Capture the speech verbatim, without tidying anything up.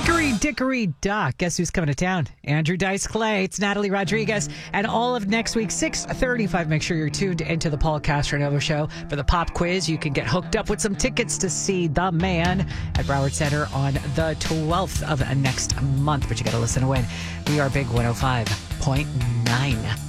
Hickory dickory dock. Guess who's coming to town? Andrew Dice Clay. It's Natalie Rodriguez. And all of next week, six thirty-five. Make sure you're tuned into the Paul Castronova Show for the pop quiz. You can get hooked up with some tickets to see the man at Broward Center on the twelfth of next month. But you got to listen to win. We are Big one oh five point nine.